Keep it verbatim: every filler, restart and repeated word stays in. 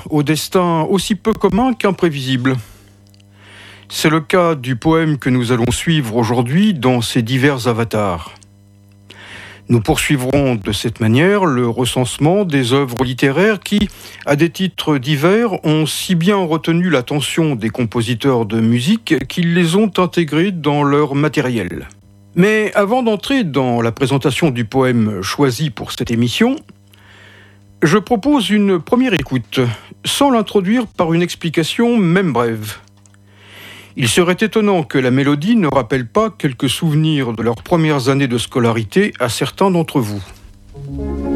au destin aussi peu commun qu'imprévisible. C'est le cas du poème que nous allons suivre aujourd'hui dans ses divers avatars. Nous poursuivrons de cette manière le recensement des œuvres littéraires qui, à des titres divers, ont si bien retenu l'attention des compositeurs de musique qu'ils les ont intégrés dans leur matériel. Mais avant d'entrer dans la présentation du poème choisi pour cette émission, je propose une première écoute, sans l'introduire par une explication même brève. Il serait étonnant que la mélodie ne rappelle pas quelques souvenirs de leurs premières années de scolarité à certains d'entre vous.